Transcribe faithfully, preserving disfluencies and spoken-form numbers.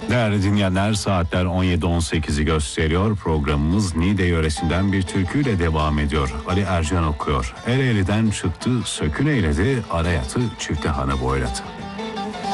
Değerli dinleyenler, saatler on yedi on sekizi gösteriyor. Programımız Niğde yöresinden bir türküyle devam ediyor. Ali Ercan okuyor. Ereğli'den çıktı, sökün eyledi, arayatı çifte hanı boyladı.